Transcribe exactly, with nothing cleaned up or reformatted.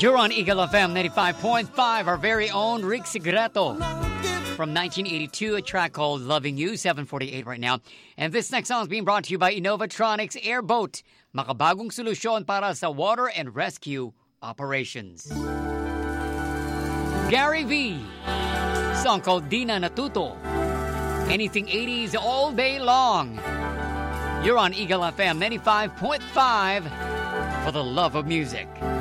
You're on Eagle F M ninety-five point five, our very own Rick Sigreto. From nineteen eighty-two, a track called Loving You, seven forty-eight right now. And this next song is being brought to you by Innovatronics Airboat. Makabagong solusyon para sa water and rescue operations. Gary V. Song called Di Na Natuto. Anything eighties all day long. You're on Eagle F M ninety-five point five for the love of music.